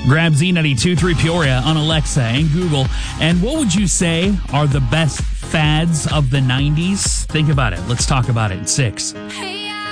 Grab Z92.3 Peoria on Alexa and Google. And what would you say are the best fads of the 90s? Think about it. Let's talk about it. 6. Hey.